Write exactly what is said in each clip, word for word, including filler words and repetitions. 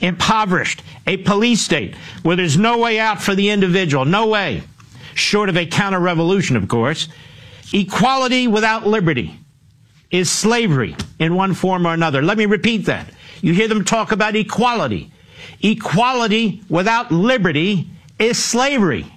impoverished, a police state where there's no way out for the individual, no way, short of a counter-revolution, of course. Equality without liberty is slavery in one form or another. Let me repeat that. You hear them talk about equality. Equality without liberty is slavery.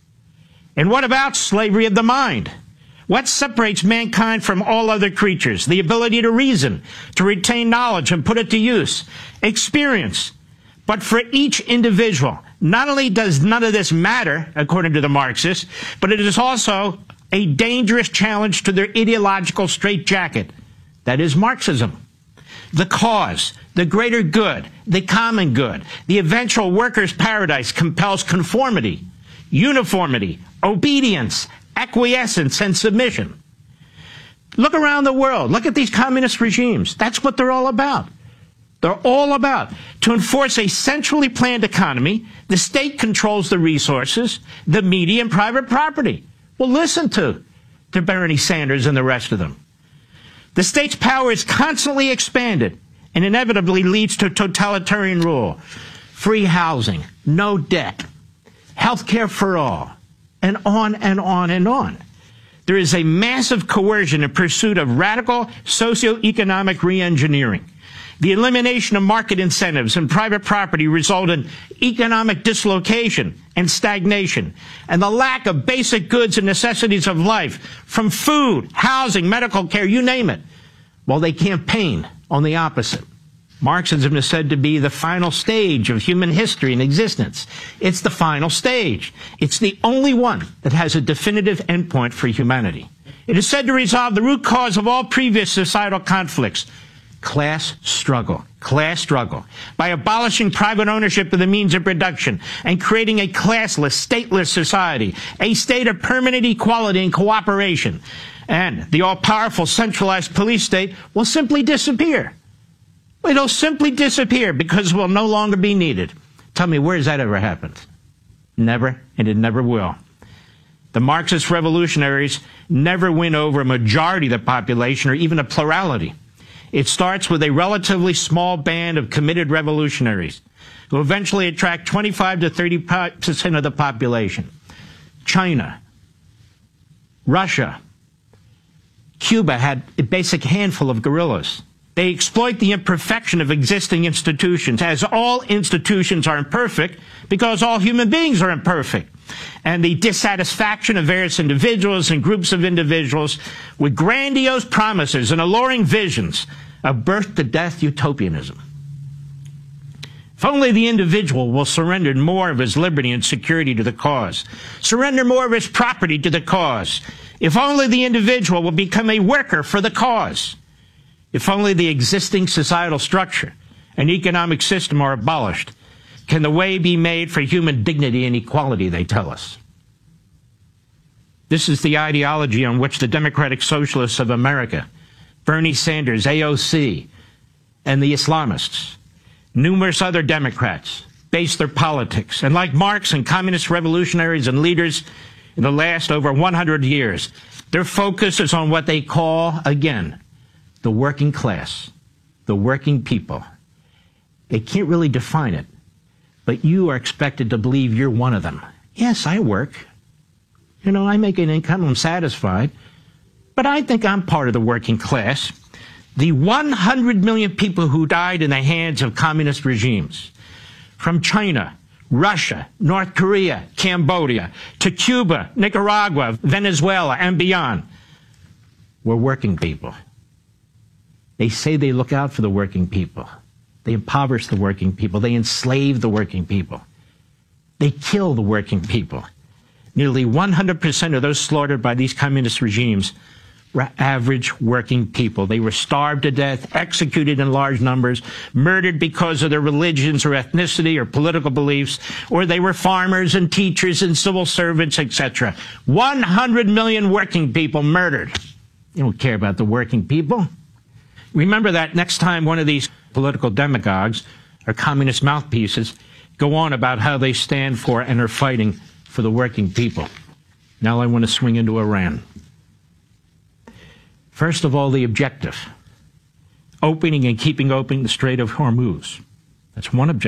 And what about slavery of the mind? What separates mankind from all other creatures? The ability to reason, to retain knowledge and put it to use. Experience. But for each individual, not only does none of this matter, according to the Marxists, but it is also a dangerous challenge to their ideological straitjacket. That is Marxism. The cause, the greater good, the common good, the eventual workers' paradise compels conformity, uniformity, obedience, acquiescence, and submission. Look around the world. Look at these communist regimes. That's what they're all about. They're all about to enforce a centrally planned economy. The state controls the resources, the media, and private property. Well, listen to, to Bernie Sanders and the rest of them. The state's power is constantly expanded and inevitably leads to totalitarian rule. Free housing, no debt, health care for all, and on and on and on. There is a massive coercion in pursuit of radical socioeconomic re-engineering. The elimination of market incentives and private property result in economic dislocation and stagnation, and the lack of basic goods and necessities of life, from food, housing, medical care, you name it, while they campaign on the opposite. Marxism is said to be the final stage of human history and existence. It's the final stage. It's the only one that has a definitive endpoint for humanity. It is said to resolve the root cause of all previous societal conflicts: class struggle. Class struggle. By abolishing private ownership of the means of production and creating a classless, stateless society, a state of permanent equality and cooperation. And the all-powerful centralized police state will simply disappear. It'll simply disappear because it will no longer be needed. Tell me, where has that ever happened? Never, and it never will. The Marxist revolutionaries never win over a majority of the population or even a plurality. It starts with a relatively small band of committed revolutionaries who eventually attract twenty-five to thirty percent of the population. China, Russia, Cuba had a basic handful of guerrillas. They exploit the imperfection of existing institutions, as all institutions are imperfect because all human beings are imperfect. And the dissatisfaction of various individuals and groups of individuals with grandiose promises and alluring visions of birth-to-death utopianism. If only the individual will surrender more of his liberty and security to the cause, surrender more of his property to the cause, if only the individual will become a worker for the cause, if only the existing societal structure and economic system are abolished, can the way be made for human dignity and equality, they tell us. This is the ideology on which the Democratic Socialists of America, Bernie Sanders, A O C, and the Islamists, numerous other Democrats, base their politics. And like Marx and communist revolutionaries and leaders in the last over one hundred years, their focus is on what they call, again, the working class, the working people. They can't really define it, but you are expected to believe you're one of them. Yes, I work. You know, I make an income, I'm satisfied, but I think I'm part of the working class. The one hundred million people who died in the hands of communist regimes, from China, Russia, North Korea, Cambodia, to Cuba, Nicaragua, Venezuela, and beyond, were working people. They say they look out for the working people. They impoverish the working people. They enslave the working people. They kill the working people. Nearly one hundred percent of those slaughtered by these communist regimes were average working people. They were starved to death, executed in large numbers, murdered because of their religions or ethnicity or political beliefs, or they were farmers and teachers and civil servants, et cetera. one hundred million working people murdered. You don't care about the working people. Remember that next time one of these political demagogues or communist mouthpieces go on about how they stand for and are fighting for the working people. Now I want to swing into Iran. First of all, the objective: opening and keeping open the Strait of Hormuz. That's one objective.